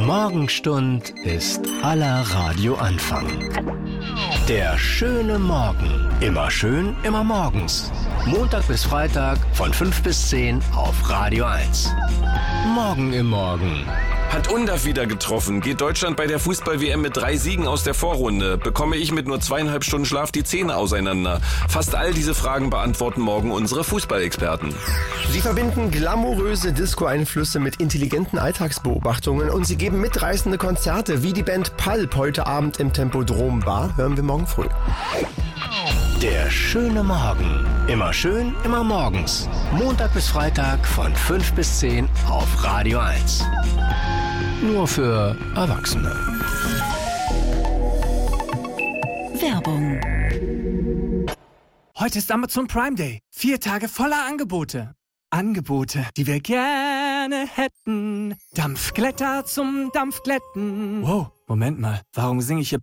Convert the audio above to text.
Morgenstund ist aller Radioanfang. Der schöne Morgen. Immer schön, immer morgens. Montag bis Freitag von 5 bis 10 auf Radio 1. Morgen im Morgen. Hat Undaf wieder getroffen? Geht Deutschland bei der Fußball-WM mit 3 Siegen aus der Vorrunde? Bekomme ich mit nur 2,5 Stunden Schlaf die Zähne auseinander? Fast all diese Fragen beantworten morgen unsere Fußballexperten. Sie verbinden glamouröse Disco-Einflüsse mit intelligenten Alltagsbeobachtungen und sie geben mitreißende Konzerte wie die Band Pulp heute Abend im Tempodrom Bar. Hören wir morgen früh. Der schöne Morgen. Immer schön, immer morgens. Montag bis Freitag von 5 bis 10 auf Radio 1. Nur für Erwachsene. Werbung. Heute ist Amazon Prime Day. 4 Tage voller Angebote. Angebote, die wir gerne hätten. Dampfglätter zum Dampfglätten. Wow, Moment mal. Warum singe ich hier